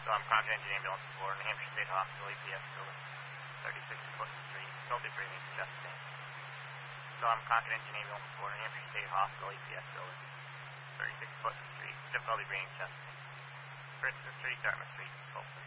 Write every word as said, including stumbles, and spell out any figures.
So I'm Concord Engine Ambulance for New Hampshire State Hospital, A P S building, thirty-six foot three, difficulty breathing, chest pain. So I'm Concord Engine Ambulance for New Hampshire State Hospital, A P S building, thirty-six foot three, difficulty breathing, chest pain. Christopher Street, Dartmouth Street, twelve thirty.